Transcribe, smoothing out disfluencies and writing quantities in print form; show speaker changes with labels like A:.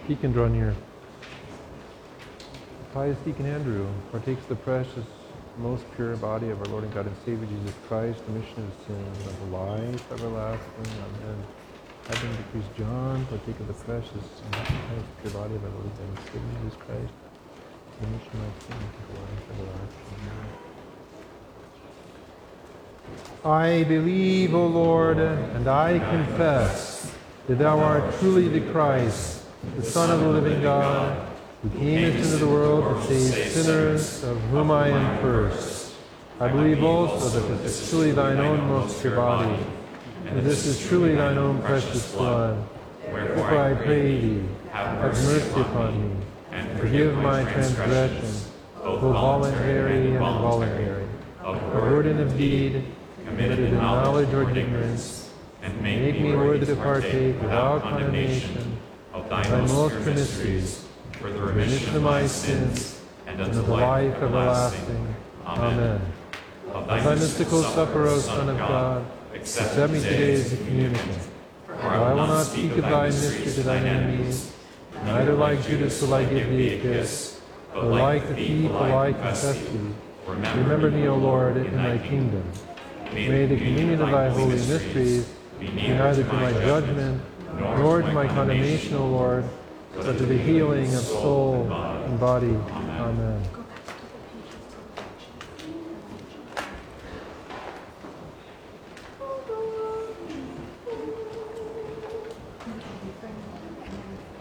A: Deacon, draw near. Pious Deacon Andrew partakes the precious, most pure body of our Lord and God and Savior Jesus Christ, the mission of sins, and of the life everlasting. Amen. Having the priest John partake of the precious and highest pure body of our Lord and God and Savior Jesus Christ, the mission of sins, and of the life everlasting. Amen. I believe, O Lord, and I confess that thou art truly the Christ, the Son of the living God, who camest into the world to save sinners, of whom I am first. I believe also that this is truly thine own most pure body, and this is truly thine own precious blood. Wherefore I pray thee, have mercy upon me, and forgive my transgressions, both voluntary and involuntary, of word and of deed, committed in knowledge or ignorance, and make me worthy to partake without condemnation of thy most mysteries, for the remission of my sins, and unto life everlasting. Amen. Of thy mystical supper, O Son of God, accept me today as a communicant. For I will not speak of thy mystery to thine enemies, neither like Judas will I give thee a kiss, but like the thief will I confess thee. Remember me, O Lord, in thy kingdom. May the communion of thy holy mysteries be neither to my judgment, nor to my condemnation, O Lord, but to the healing of soul and body. Amen.